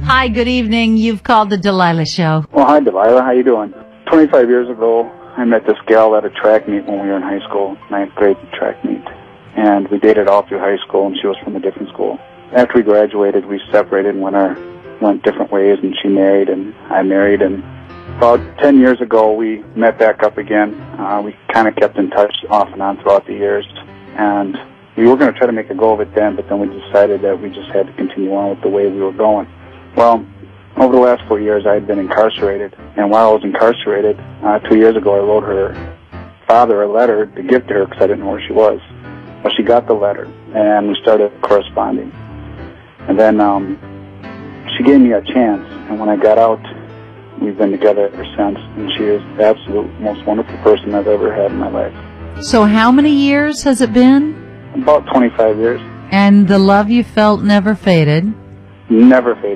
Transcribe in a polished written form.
Hi, good evening. You've called the Delilah Show. Well, hi, Delilah. How you doing? 25 years ago, I met this gal at a track meet when we were in high school, 9th grade track meet. And we dated all through high school, and she was from a different school. After we graduated, we separated and went different ways, and she married, and I married. And about 10 years ago, we met back up again. We kind of kept in touch off and on throughout the years. And we were going to try to make a go of it then, but then we decided that we just had to continue on with the way we were going. Well, over the last 4 years, I had been incarcerated. And while I was incarcerated, 2 years ago, I wrote her father a letter to give to her because I didn't know where she was. Well, she got the letter, and we started corresponding. And then she gave me a chance, and when I got out, we've been together ever since, and she is the absolute most wonderful person I've ever had in my life. So how many years has it been? About 25 years. And the love you felt never faded? Never faded.